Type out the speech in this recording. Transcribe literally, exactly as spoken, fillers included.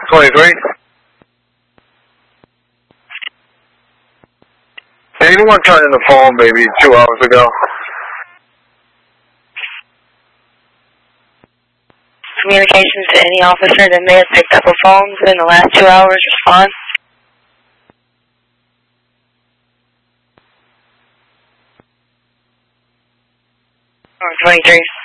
twenty-three. Anyone turned in the phone maybe two hours ago? Communications to any officer that may have picked up a phone within the last two hours, respond. twenty-three.